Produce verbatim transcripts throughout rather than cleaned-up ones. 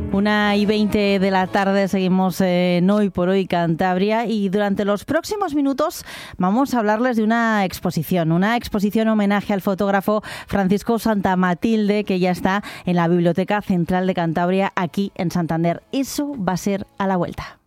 Una y veinte de la tarde, seguimos en Hoy por Hoy Cantabria y durante los próximos minutos vamos a hablarles de una exposición, una exposición homenaje al fotógrafo Francisco Santamatilde, que ya está en la Biblioteca Central de Cantabria aquí en Santander. Eso va a ser a la vuelta.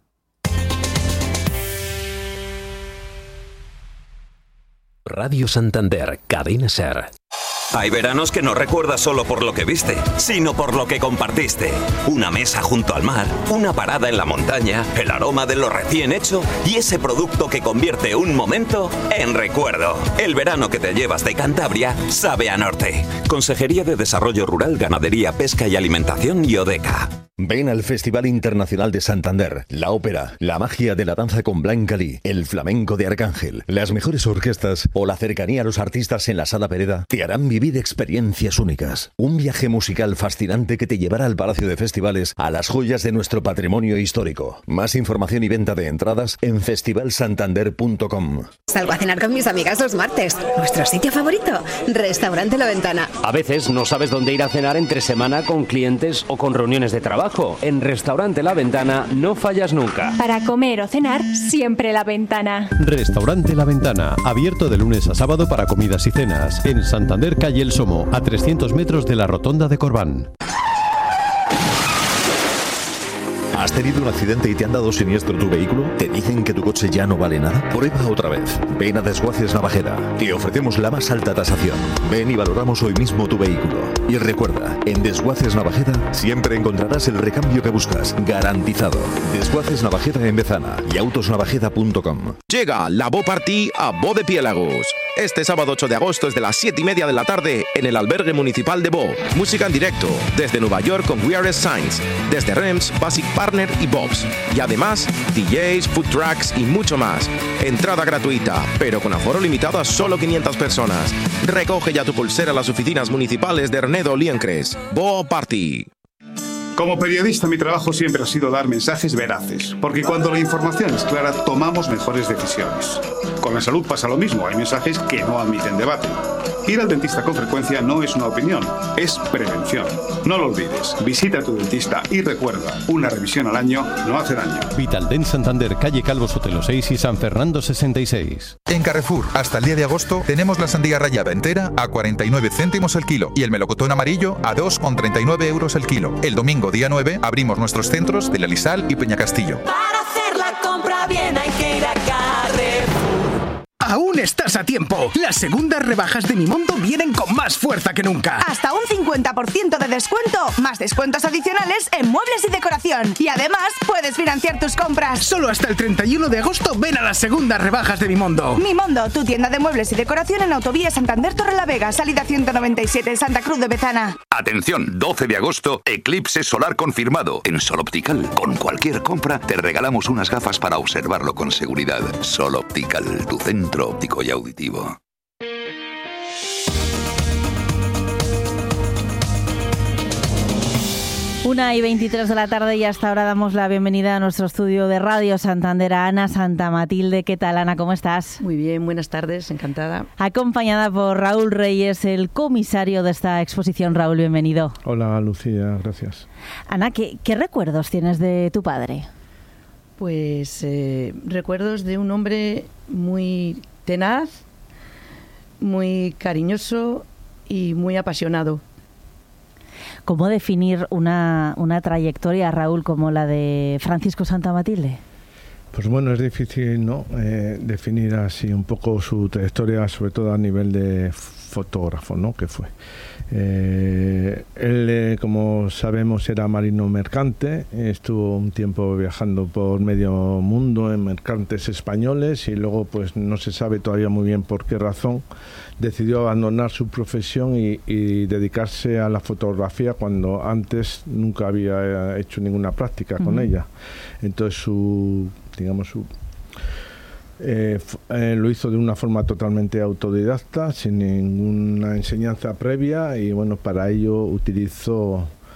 Radio Santander, Cadena SER. Hay veranos que no recuerdas solo por lo que viste, sino por lo que compartiste. Una mesa junto al mar, una parada en la montaña, el aroma de lo recién hecho y ese producto que convierte un momento en recuerdo. El verano que te llevas de Cantabria sabe a norte. Consejería de Desarrollo Rural, Ganadería, Pesca y Alimentación y Odeca. Ven al Festival Internacional de Santander, la ópera, la magia de la danza con Blanca Lee, el flamenco de Arcángel, las mejores orquestas o la cercanía a los artistas en la Sala Pereda te harán vivir experiencias únicas. Un viaje musical fascinante que te llevará al Palacio de Festivales, a las joyas de nuestro patrimonio histórico. Más información y venta de entradas en festival santander punto com. Salgo a cenar con mis amigas los martes. ¿Nuestro sitio favorito? Restaurante La Ventana. A veces no sabes dónde ir a cenar entre semana con clientes o con reuniones de trabajo. En Restaurante La Ventana no fallas nunca. Para comer o cenar, siempre La Ventana. Restaurante La Ventana, abierto de lunes a sábado para comidas y cenas. En Santander, calle El Somo, a trescientos metros de la Rotonda de Corbán. ¿Has tenido un accidente y te han dado siniestro tu vehículo? ¿Te dicen que tu coche ya no vale nada? Prueba otra vez. Ven a Desguaces Navajeda. Te ofrecemos la más alta tasación. Ven y valoramos hoy mismo tu vehículo. Y recuerda, en Desguaces Navajeda siempre encontrarás el recambio que buscas. Garantizado. Desguaces Navajeda en Bezana y autos navajeda punto com. Llega la Bo Party a Bo de Piélagos. Este sábado ocho de agosto es de las siete y media de la tarde en el albergue municipal de Bo. Música en directo desde Nueva York con We Are Signs, desde Rems, Basic Partner y Bobs. Y además, D Js, food trucks y mucho más. Entrada gratuita, pero con aforo limitado a solo quinientas personas. Recoge ya tu pulsera a las oficinas municipales de Ernedo Liencres. Bo Party. Como periodista, mi trabajo siempre ha sido dar mensajes veraces, porque cuando la información es clara, tomamos mejores decisiones. Con la salud pasa lo mismo, hay mensajes que no admiten debate. Ir al dentista con frecuencia no es una opinión, es prevención. No lo olvides, visita a tu dentista y recuerda, una revisión al año no hace daño. Vitaldent Santander, calle Calvo Sotelo seis y San Fernando sesenta y seis. En Carrefour, hasta el diez de agosto, tenemos la sandía rallada entera a cuarenta y nueve céntimos el kilo y el melocotón amarillo a dos con treinta y nueve euros el kilo. El domingo, día nueve, abrimos nuestros centros de La Lisal y Peñacastillo. Para hacer la compra bien hay que ir a Carrefour. Aún estás a tiempo. Las segundas rebajas de Mimondo vienen con más fuerza que nunca. Hasta un cincuenta por ciento de descuento, más descuentos adicionales en muebles y decoración. Y además, puedes financiar tus compras. Solo hasta el treinta y uno de agosto ven a las segundas rebajas de Mimondo. Mimondo, tu tienda de muebles y decoración en Autovía Santander Torrelavega, salida ciento noventa y siete, Santa Cruz de Bezana. Atención, doce de agosto, eclipse solar confirmado. En Sol Optical, con cualquier compra, te regalamos unas gafas para observarlo con seguridad. Sol Optical, tu centro óptico y auditivo. Una y veintitrés de la tarde y hasta ahora damos la bienvenida a nuestro estudio de Radio Santander a Ana Santamatilde. ¿Qué tal, Ana? ¿Cómo estás? Muy bien, buenas tardes, encantada. Acompañada por Raúl Reyes, el comisario de esta exposición. Raúl, bienvenido. Hola, Lucía, gracias. Ana, ¿qué, qué recuerdos tienes de tu padre? Pues eh, recuerdos de un hombre muy tenaz, muy cariñoso y muy apasionado. ¿Cómo definir una, una trayectoria, Raúl, como la de Francisco Santamatilde? Pues bueno, es difícil, ¿no? Eh, definir así un poco su trayectoria, sobre todo a nivel de fotógrafo, ¿no? Que fue. Eh, él, eh, como sabemos, era marino mercante, estuvo un tiempo viajando por medio mundo en mercantes españoles y luego, pues no se sabe todavía muy bien por qué razón, decidió abandonar su profesión y, y dedicarse a la fotografía cuando antes nunca había hecho ninguna práctica uh-huh. con ella. Entonces su, digamos, su Eh, eh, lo hizo de una forma totalmente autodidacta, sin ninguna enseñanza previa, y bueno, para ello utilizó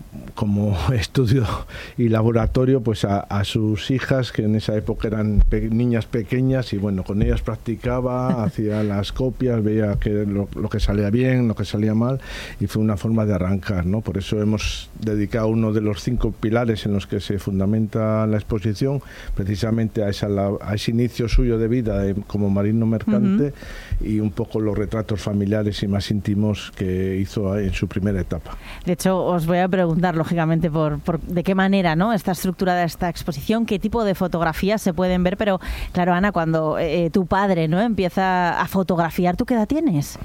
como estudio y laboratorio pues a, a sus hijas, que en esa época eran pe- niñas pequeñas, y bueno, con ellas practicaba, hacía las copias, veía que lo, lo que salía bien, lo que salía mal, y fue una forma de arrancar, ¿no? Por eso hemos dedicado uno de los cinco pilares en los que se fundamenta la exposición precisamente a, esa, a ese inicio suyo de vida de, como marino mercante, uh-huh. y un poco los retratos familiares y más íntimos que hizo en su primera etapa. De hecho, os voy a preguntar, lógicamente, por, por de qué manera, ¿no?, está estructurada esta exposición, qué tipo de fotografías se pueden ver, pero claro, Ana, cuando eh, tu padre, ¿no?, empieza a fotografiar, ¿tú qué edad tienes?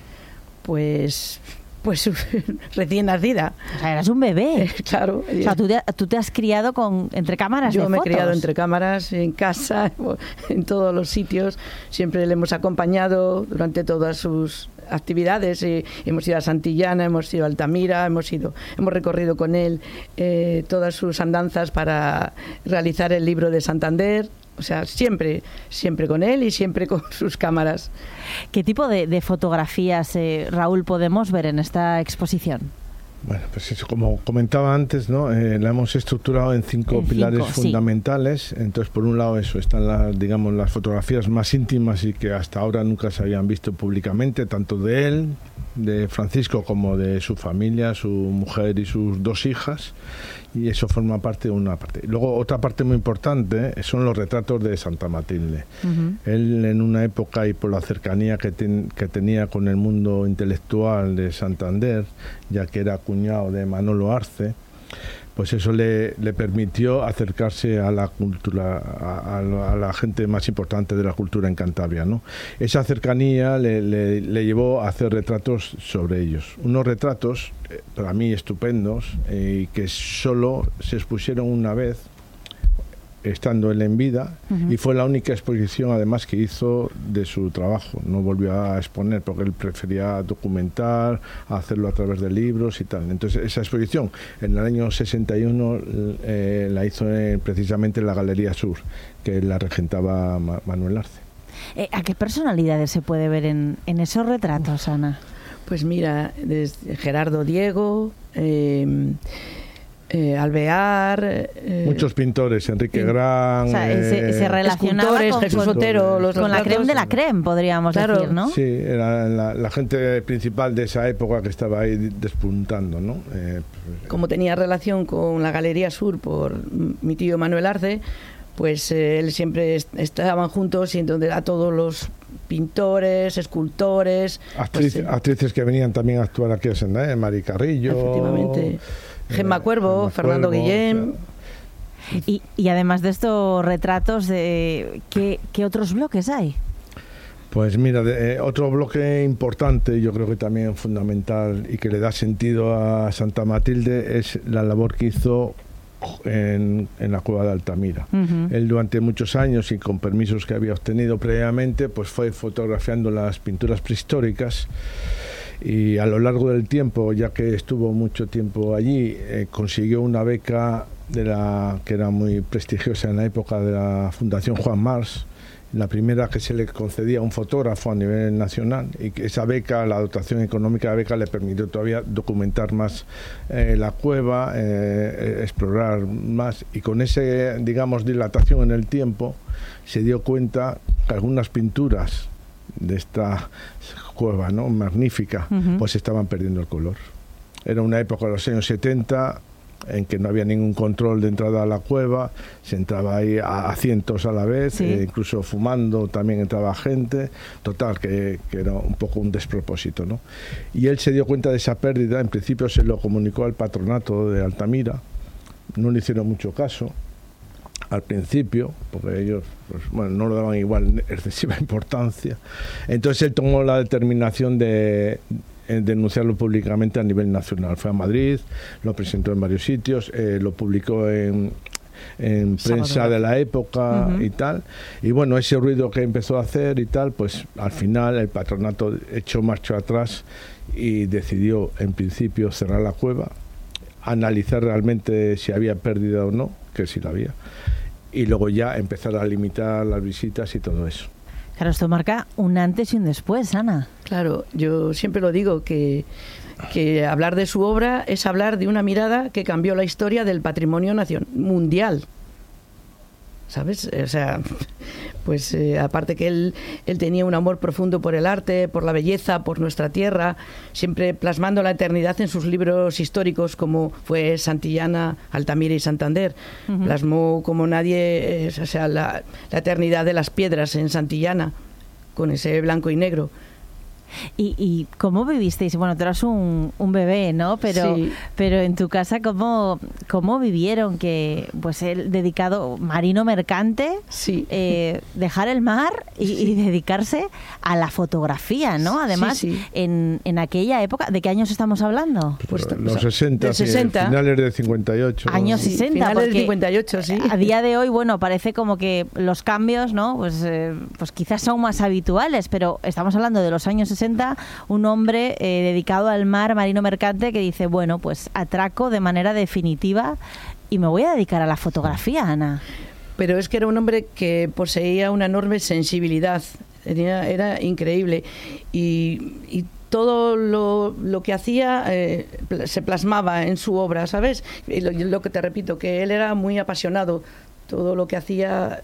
Pues... Pues recién nacida. O sea, eras un bebé. Claro. O sea, tú te, tú te has criado con entre cámaras Yo de me fotos. he criado entre cámaras, en casa, en todos los sitios. Siempre le hemos acompañado durante todas sus actividades. Eh, hemos ido a Santillana, hemos ido a Altamira, hemos ido, hemos recorrido con él eh, todas sus andanzas para realizar el libro de Santander. O sea, siempre, siempre con él y siempre con sus cámaras. ¿Qué tipo de, de fotografías, eh, Raúl, podemos ver en esta exposición? Bueno, pues eso, como comentaba antes, ¿no? Eh, la hemos estructurado en cinco en pilares cinco, fundamentales. Sí. Entonces, por un lado, eso, están las, digamos, las fotografías más íntimas y que hasta ahora nunca se habían visto públicamente, tanto de él, de Francisco, como de su familia, su mujer y sus dos hijas. Y eso forma parte de una parte. Luego, otra parte muy importante son los retratos de Santa Matilde. Uh-huh. Él, en una época y por la cercanía que, ten, que tenía con el mundo intelectual de Santander, ya que era cuñado de Manolo Arce, pues eso le, le permitió acercarse a la cultura, a, a, a la gente más importante de la cultura en Cantabria, ¿no? Esa cercanía le, le, le llevó a hacer retratos sobre ellos. Unos retratos, eh, para mí, estupendos, y eh, que solo se expusieron una vez, estando él en vida, uh-huh. y fue la única exposición además que hizo de su trabajo. No volvió a exponer porque él prefería documentar, hacerlo a través de libros y tal. Entonces esa exposición en el año sesenta y uno eh, la hizo en, precisamente en la Galería Sur, que la regentaba Ma- Manuel Arce. Eh, ¿A qué personalidades se puede ver en, en esos retratos, Ana? Pues mira, desde Gerardo Diego... Eh, Eh, Alvear, eh, muchos pintores, Enrique eh, Gran, o sea, se, se relacionaba con, Jesús Otero, los con la creme de la creme, podríamos claro. decir, ¿no? Sí, era la, la gente principal de esa época que estaba ahí despuntando, ¿no? Eh, Como tenía relación con la Galería Sur por mi tío Manuel Arce, pues eh, él siempre est- estaban juntos y entonces a todos los pintores, escultores... Actriz, pues, eh, actrices que venían también a actuar aquí en ¿eh? Mari Carrillo... Efectivamente... Gemma Cuervo, Gemma Fernando Cuervo, Guillén. O sea. y, y además de estos retratos, de, ¿qué, ¿qué otros bloques hay? Pues mira, de, eh, otro bloque importante, yo creo que también fundamental y que le da sentido a Santa Matilde, es la labor que hizo en, en la cueva de Altamira. Uh-huh. Él durante muchos años y con permisos que había obtenido previamente, pues fue fotografiando las pinturas prehistóricas. Y a lo largo del tiempo, ya que estuvo mucho tiempo allí, eh, consiguió una beca de la que era muy prestigiosa en la época de la Fundación Juan Mars, la primera que se le concedía a un fotógrafo a nivel nacional, y que esa beca, la dotación económica de la beca, le permitió todavía documentar más eh, la cueva, eh, explorar más, y con esa, digamos, dilatación en el tiempo, se dio cuenta que algunas pinturas de esta cueva, ¿no?, magnífica, uh-huh. pues estaban perdiendo el color. Era una época de los años setenta en que no había ningún control de entrada a la cueva, se entraba ahí a, a cientos a la vez, sí. eh, incluso fumando también entraba gente, total, que, que era un poco un despropósito, ¿no? Y él se dio cuenta de esa pérdida, en principio se lo comunicó al patronato de Altamira, no le hicieron mucho caso al principio, porque ellos pues, bueno, no le daban igual excesiva importancia. Entonces él tomó la determinación de eh, denunciarlo públicamente a nivel nacional. Fue a Madrid, lo presentó en varios sitios, eh, lo publicó en, en prensa de la época uh-huh. y tal. Y bueno, ese ruido que empezó a hacer y tal, pues al final el patronato echó marcha atrás y decidió en principio cerrar la cueva, analizar realmente si había pérdida o no, que sí la había, y luego ya empezar a limitar las visitas y todo eso. Claro, esto marca un antes y un después, Ana. Claro, yo siempre lo digo, que, que hablar de su obra es hablar de una mirada que cambió la historia del patrimonio nacional mundial. ¿Sabes? O sea, pues eh, aparte que él, él tenía un amor profundo por el arte, por la belleza, por nuestra tierra, siempre plasmando la eternidad en sus libros históricos como fue Santillana, Altamira y Santander. Uh-huh. Plasmó como nadie, eh, o sea, la, la eternidad de las piedras en Santillana, con ese blanco y negro. ¿Y, y cómo vivisteis? Bueno, tú eras un, un bebé, ¿no? Pero, sí. pero en tu casa, ¿cómo, cómo vivieron que, pues, él dedicado, marino mercante, sí. eh, dejar el mar y, sí. y dedicarse a la fotografía, ¿no? Además, sí, sí. En, en aquella época, ¿de qué años estamos hablando? Pues, los sesenta, sesenta. Finales de cincuenta y ocho. Años sí, sesenta. Finales de cincuenta y ocho, sí. A día de hoy, bueno, parece como que los cambios, ¿no? Pues, eh, pues quizás son más habituales, pero estamos hablando de los años sesenta. Un hombre eh, dedicado al mar, marino mercante, que dice, bueno, pues atraco de manera definitiva y me voy a dedicar a la fotografía, Ana. Pero es que era un hombre que poseía una enorme sensibilidad, era, era increíble y, y todo lo, lo que hacía eh, se plasmaba en su obra, ¿sabes? Y lo, lo que te repito, que él era muy apasionado, todo lo que hacía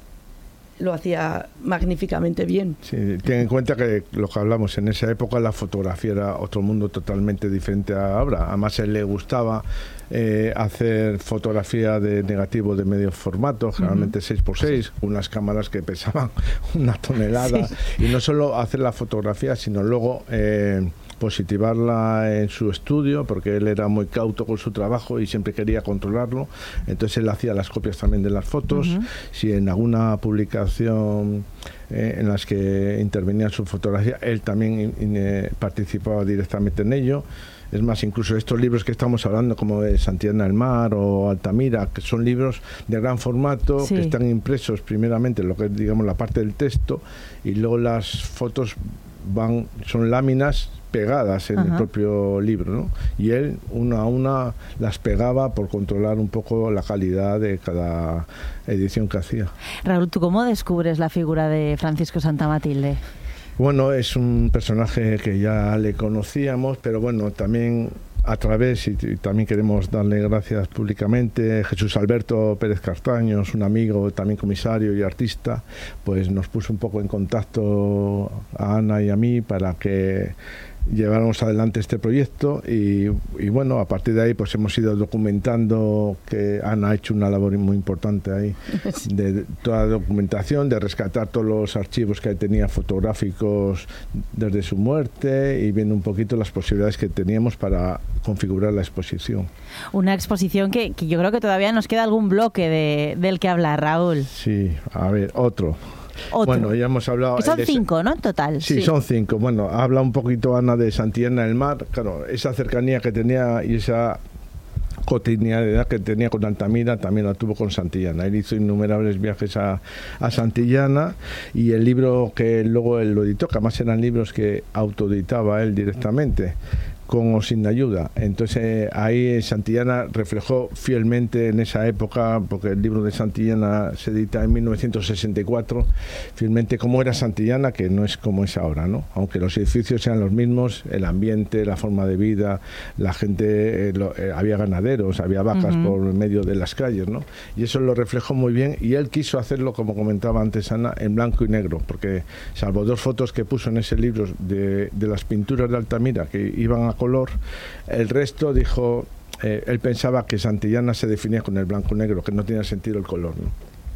lo hacía magníficamente bien. Sí, ten en cuenta que lo que hablamos, en esa época la fotografía era otro mundo totalmente diferente a ahora. Además, a él le gustaba eh, hacer fotografía de negativo de medio formato, generalmente uh-huh. seis por seis, unas cámaras que pesaban una tonelada. Sí. Y no solo hacer la fotografía, sino luego eh, positivarla en su estudio, porque él era muy cauto con su trabajo y siempre quería controlarlo. Entonces él hacía las copias también de las fotos. Uh-huh. Si en alguna publicación eh, en las que intervenía su fotografía, él también in, in, eh, participaba directamente en ello. Es más, incluso estos libros que estamos hablando, como de Santillana del Mar o Altamira, que son libros de gran formato, sí. que están impresos primeramente en lo que es, digamos, la parte del texto, y luego las fotos van, son láminas pegadas en Ajá. el propio libro, ¿no? Y él una a una las pegaba por controlar un poco la calidad de cada edición que hacía. Raúl, ¿tú cómo descubres la figura de Francisco Santa Matilde? Bueno, es un personaje que ya le conocíamos, pero bueno, también a través, y, y también queremos darle gracias públicamente, Jesús Alberto Pérez Castaños, un amigo, también comisario y artista, pues nos puso un poco en contacto a Ana y a mí para que lleváramos adelante este proyecto y, y bueno, a partir de ahí pues hemos ido documentando, que Ana ha hecho una labor muy importante ahí, de toda la documentación, de rescatar todos los archivos que tenía fotográficos desde su muerte y viendo un poquito las posibilidades que teníamos para configurar la exposición. Una exposición que, que yo creo que todavía nos queda algún bloque de, del que hablar, Raúl. Sí, a ver, otro. Otro. Bueno, ya hemos hablado... Que son de, cinco, ¿no? En total. Sí, sí, son cinco. Bueno, habla un poquito Ana de Santillana del Mar. Claro, esa cercanía que tenía y esa cotidianidad que tenía con Altamira también la tuvo con Santillana. Él hizo innumerables viajes a, a Santillana y el libro que luego él lo editó, que además eran libros que autoeditaba él directamente, con o sin ayuda. Entonces eh, ahí Santillana reflejó fielmente en esa época, porque el libro de Santillana se edita en mil novecientos sesenta y cuatro, fielmente cómo era Santillana, que no es como es ahora, ¿no? Aunque los edificios sean los mismos, el ambiente, la forma de vida, la gente, eh, lo, eh, había ganaderos, había vacas uh-huh. por medio de las calles, ¿no? Y eso lo reflejó muy bien y él quiso hacerlo, como comentaba antes Ana, en blanco y negro, porque salvo dos fotos que puso en ese libro de, de las pinturas de Altamira que iban a color, el resto dijo, eh, él pensaba que Santillana se definía con el blanco y negro, que no tenía sentido el color, ¿no?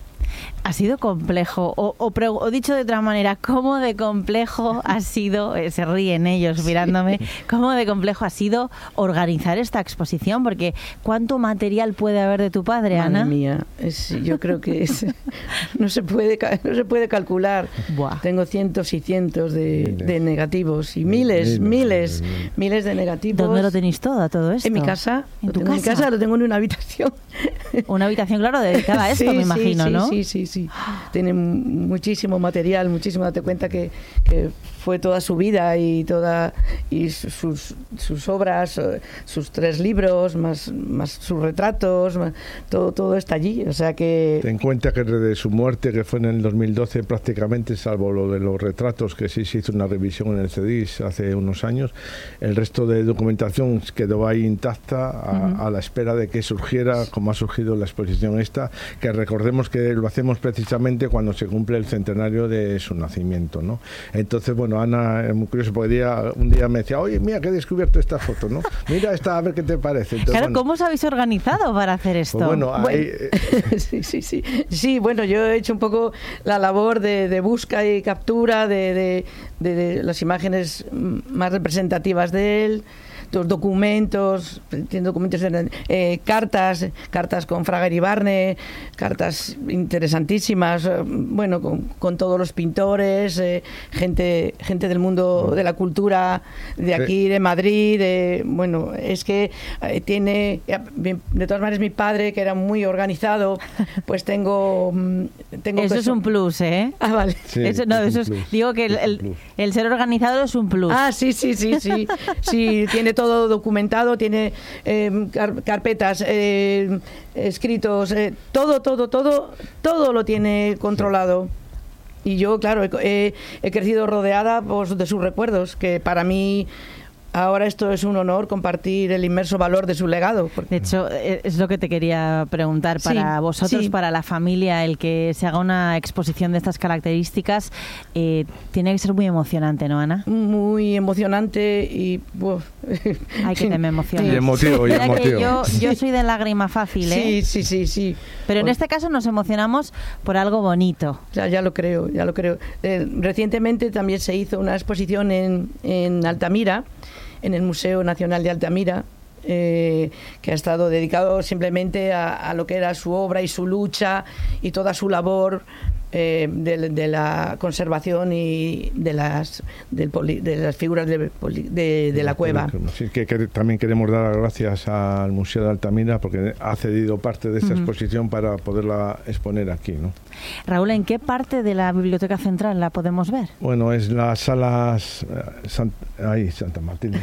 Ha sido complejo, o, o, pre, o dicho de otra manera, ¿cómo de complejo ha sido, eh, se ríen ellos mirándome, cómo de complejo ha sido organizar esta exposición? Porque ¿cuánto material puede haber de tu padre, Madre Ana? Madre mía, es, yo creo que es, no se puede no se puede calcular. Buah. Tengo cientos y cientos de, miles. de negativos y miles, miles, miles, miles, miles de negativos. ¿Dónde lo tenéis todo, todo esto? En mi casa. ¿En tu casa? casa? En mi casa lo tengo en una habitación. Una habitación, claro, dedicada a esto, sí, me imagino, sí, ¿no? Sí, sí, sí, sí. Tiene muchísimo material, muchísimo. Date cuenta que, que fue toda su vida y toda y sus, sus obras, sus tres libros, más, más sus retratos, más, todo, todo está allí. O sea que... Ten en cuenta que desde su muerte, que fue en el dos mil doce, prácticamente, salvo lo de los retratos, que sí se hizo una revisión en el CEDIS hace unos años, el resto de documentación quedó ahí intacta a, uh-huh. a la espera de que surgiera, como ha surgido la exposición esta, que recordemos que lo hacemos precisamente cuando se cumple el centenario de su nacimiento, ¿no? Entonces, bueno, Ana es muy curioso, porque día, un día me decía, oye, mira que he descubierto esta foto, ¿no? Mira esta, a ver qué te parece. Entonces, claro, bueno, ¿cómo os habéis organizado para hacer esto? Pues bueno, bueno ahí, eh, sí, sí, sí. Sí, bueno, yo he hecho un poco la labor de, de busca y captura de, de, de, de las imágenes más representativas de él, los documentos, tiene documentos, eh, cartas, cartas con Fraga Iribarne, cartas interesantísimas, eh, bueno, con, con todos los pintores, eh, gente, gente del mundo de la cultura de aquí, de Madrid, de, bueno, es que eh, tiene, de todas maneras mi padre, que era muy organizado, pues tengo... tengo eso es un plus, ¿eh? Ah, vale. Sí, eso, no, eso es, digo que el, el, el ser organizado es un plus. Ah, sí, sí, sí, sí, sí, tiene todo todo documentado, tiene eh, car- carpetas, eh, escritos, eh, todo, todo, todo, todo lo tiene controlado. Y yo, claro, he, he crecido rodeada pues, de sus recuerdos, que para mí ahora esto es un honor, compartir el inmenso valor de su legado. De hecho, es lo que te quería preguntar para sí, vosotros, sí. para la familia, el que se haga una exposición de estas características, eh, tiene que ser muy emocionante, ¿no, Ana? Muy emocionante y... Uf. Ay, que te me emociona. Y emotivo, y emotivo. Yo, yo soy de lágrima fácil, ¿eh? Sí, sí, sí, sí. Pero en este caso nos emocionamos por algo bonito. Ya, ya lo creo, ya lo creo. Eh, recientemente también se hizo una exposición en, en Altamira, en el Museo Nacional de Altamira, eh, que ha estado dedicado simplemente a, a lo que era su obra y su lucha y toda su labor eh, de, de la conservación y de las del poli, de las figuras de, de, de la cueva. Sí, que, que también queremos dar las gracias al Museo de Altamira porque ha cedido parte de esta uh-huh. exposición para poderla exponer aquí, ¿no? Raúl, ¿en qué parte de la Biblioteca Central la podemos ver? Bueno, es las salas... San, ahí, Santa Martín.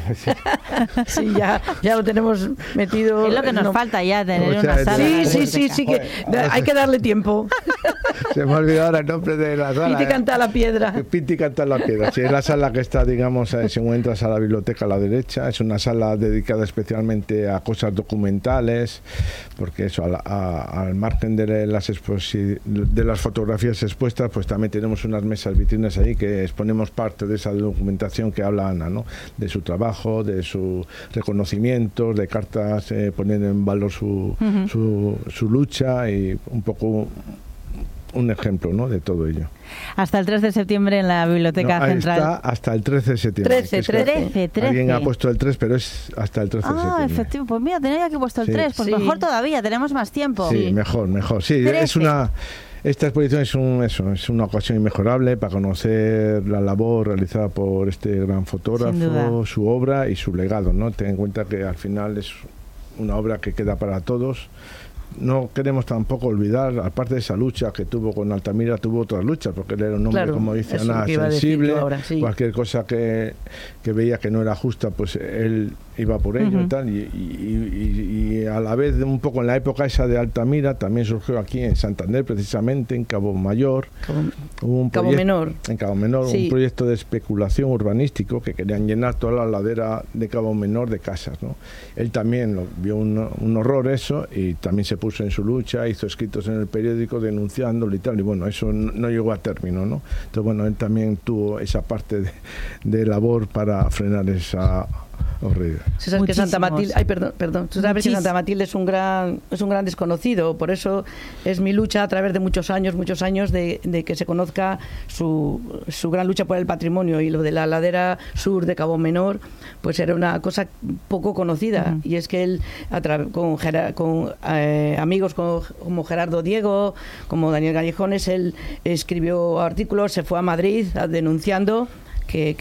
Sí, ya, ya lo tenemos metido. Es lo que nos no. falta ya, tener o sea, una sala. Sí, sí, sí, sí, que Joder. hay que darle tiempo. Se me ha olvidado ahora el nombre de la sala. Pinti canta la piedra. Pinti canta la piedra. Sí, es la sala que está, digamos, según entras a la biblioteca a la derecha. Es una sala dedicada especialmente a cosas documentales, porque eso, a la, a, al margen de las exposi- de las fotografías expuestas, pues también tenemos unas mesas vitrinas ahí que exponemos parte de esa documentación que habla Ana, ¿no? De su trabajo, de sus reconocimientos, de cartas, eh, poner en valor su, uh-huh. su, su lucha y un poco un ejemplo, ¿no? De todo ello. Hasta el tres de septiembre en la Biblioteca no, Central. Está hasta el trece de septiembre. trece, trece, trece. Alguien ha puesto el tres, pero es hasta el trece ah, de septiembre. Ah, efectivamente. Pues mira, tenía aquí puesto el sí. tres. Pues sí. Mejor todavía, tenemos más tiempo. Sí, sí. mejor, mejor. Sí, trece. Es una... Esta exposición es, un, eso, es una ocasión inmejorable para conocer la labor realizada por este gran fotógrafo, su obra y su legado, ¿no? Ten en cuenta que al final es una obra que queda para todos. No queremos tampoco olvidar, aparte de esa lucha que tuvo con Altamira, tuvo otras luchas, porque él era un hombre, claro, como dice Ana, sensible. Ahora, sí. Cualquier cosa que, que veía que no era justa, pues él iba por ello uh-huh. y tal. Y, y, y, y a la vez, un poco en la época esa de Altamira, también surgió aquí en Santander, precisamente, en Cabo Mayor. Cabo, hubo un Cabo Menor. En Cabo Menor, sí. un proyecto de especulación urbanístico que querían llenar toda la ladera de Cabo Menor de casas, ¿no? Él también lo, vio un, un horror eso y también se puso en su lucha, hizo escritos en el periódico denunciándolo y tal, y bueno, eso no, no llegó a término, ¿no? Entonces, bueno, él también tuvo esa parte de, de labor para frenar esa horrible. ¿Tú sabes que Santa Matilde, ay, perdón, perdón, tú sabes que Santa Matilde es un gran es un gran desconocido, por eso es mi lucha a través de muchos años, muchos años de, de que se conozca su, su gran lucha por el patrimonio, y lo de la ladera sur de Cabo Menor, pues era una cosa poco conocida, uh-huh. y es que él a tra- con, con eh, amigos como, como Gerardo Diego, como Daniel Gallejones, él escribió artículos, se fue a Madrid a, denunciando que,